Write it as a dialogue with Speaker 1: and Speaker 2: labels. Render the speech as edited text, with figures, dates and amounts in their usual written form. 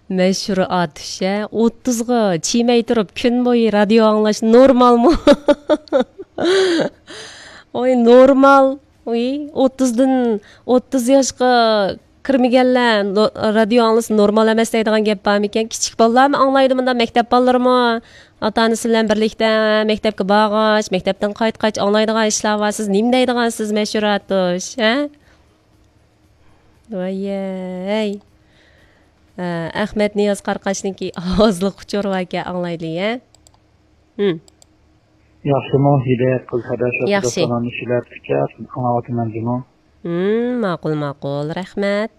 Speaker 1: Məşhur atışa 30-ға çiymay turib kun bo'yi radio anglash normalmi? Oy normal. Oy 30dan 30 yoshga kirmaganlar radio anglash normal emas deydigan gap bormi ekan? Kichik bolalarmi anglaydi bunda maktab bolalarimi? Ota-onasi bilan birlikda maktabga borgach, maktabdan qaytgach anglaydigan ishlar bor. Siz nima deydigansiz məşhur atush, ha? Voy. Ahmet Niyoz Qarqashniki ovozli quchur vaka anglaydi, ha?
Speaker 2: Yaxshimi, hidayat qil hadashib
Speaker 1: Yaxshi.
Speaker 2: do'stlarni ishlar tikar, anavatiman jimo.
Speaker 1: Ma'qul, rahmat.